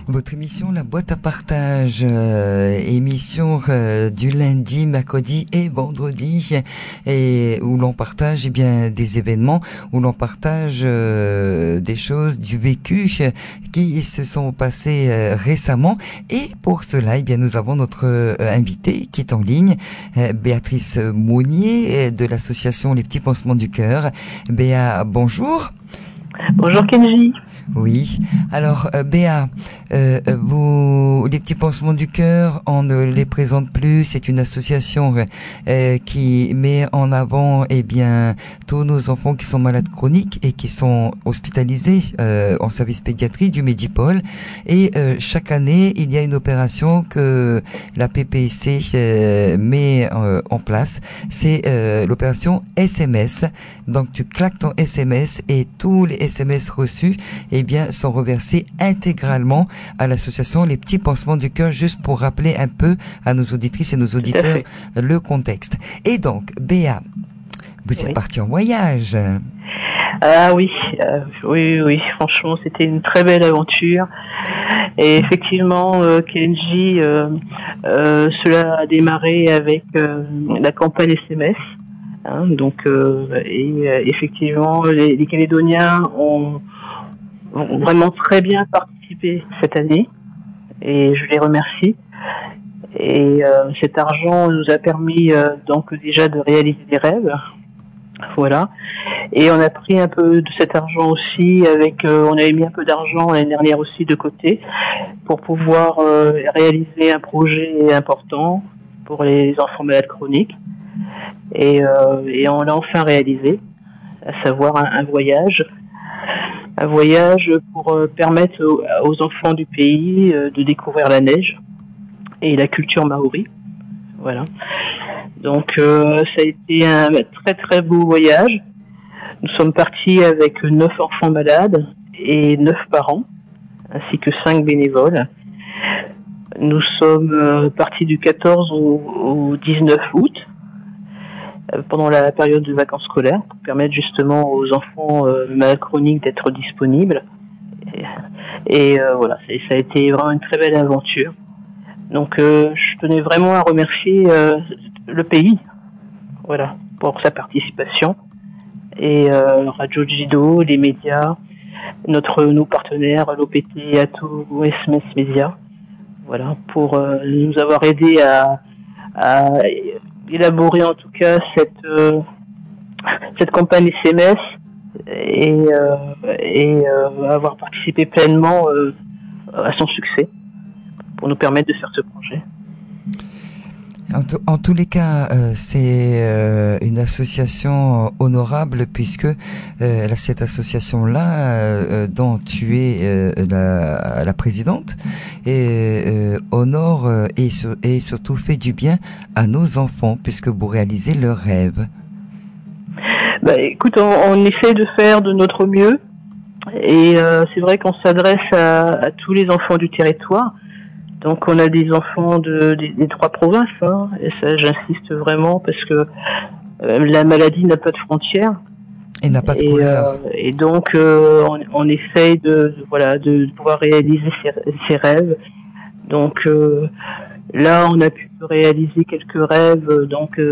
Votre émission La Boîte à Partage, émission du lundi, mercredi et vendredi, et où l'on partage des événements, où l'on partage des choses du vécu qui se sont passées récemment. Et pour cela, nous avons notre invitée qui est en ligne, Béatrice Mounier de l'association Les Petits Pansements du Cœur. Béa, bonjour. Bonjour Kenji. Oui. Alors, Béa, vous, les Petits Pansements du Cœur, on ne les présente plus. C'est une association qui met en avant, tous nos enfants qui sont malades chroniques et qui sont hospitalisés en service pédiatrie du Medipôle. Et chaque année, il y a une opération que la PPC met en place. C'est l'opération SMS. Donc, tu claques ton SMS et tous les SMS reçus, sont reversés intégralement à l'association Les Petits Pansements du Cœur, juste pour rappeler un peu à nos auditrices et nos auditeurs le contexte. Et donc, Béa, vous êtes partie en voyage. Ah oui, oui, franchement, c'était une très belle aventure. Et effectivement, Kenji, cela a démarré avec la campagne SMS. Effectivement, les Calédoniens ont vraiment très bien participé cette année et je les remercie. Et cet argent nous a permis donc déjà de réaliser des rêves. Voilà. Et on a pris un peu de cet argent aussi on avait mis un peu d'argent l'année dernière aussi de côté pour pouvoir réaliser un projet important pour les enfants malades chroniques. Et on l'a enfin réalisé, à savoir un voyage pour permettre aux enfants du pays de découvrir la neige et la culture maori. Voilà. Donc ça a été un très très beau voyage. Nous sommes partis avec 9 enfants malades et 9 parents, ainsi que 5 bénévoles. Nous sommes partis du 14 au 19 août, pendant la période de vacances scolaires, pour permettre justement aux enfants malades chroniques d'être disponibles. Voilà, ça a été vraiment une très belle aventure. Donc je tenais vraiment à remercier le pays, voilà, pour sa participation, et Radio Jido, les médias, nos partenaires, l'OPT, Ato, SMS Média, voilà, pour nous avoir aidés à élaborer en tout cas cette campagne SMS et avoir participé pleinement à son succès pour nous permettre de faire ce projet. En tous les cas, c'est une association honorable puisque cette association-là, dont tu es la présidente, honore et surtout fait du bien à nos enfants puisque vous réalisez leurs rêves. Écoute, on essaie de faire de notre mieux et c'est vrai qu'on s'adresse à tous les enfants du territoire. Donc on a des enfants des 3 provinces, et ça j'insiste vraiment parce que la maladie n'a pas de frontières et n'a pas de couleur. Et donc on essaye de pouvoir réaliser ses rêves. Donc là on a pu réaliser quelques rêves, donc